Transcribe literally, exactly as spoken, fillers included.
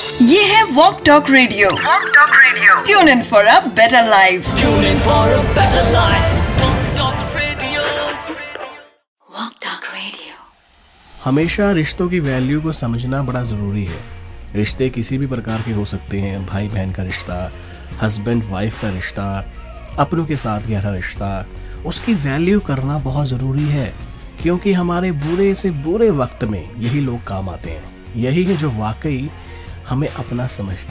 ये है walk talk radio. Walk talk radio. Tune in for a better life. Tune in for a better life. Walk talk radio. Walk talk radio. हमेशा रिश्तों की value को समझना बड़ा ज़रूरी है। रिश्ते किसी भी प्रकार के हो सकते हैं, भाई बहन का रिश्ता, हस्बैंड वाइफ का रिश्ता, अपनों के साथ गहरा रिश्ता, उसकी वैल्यू करना बहुत ज़रूरी है, क्योंकि हमारे बुरे से बुरे वक्त में यही लोग काम आते हैं। यही है जो वाकई हमें अपना समझते हैं।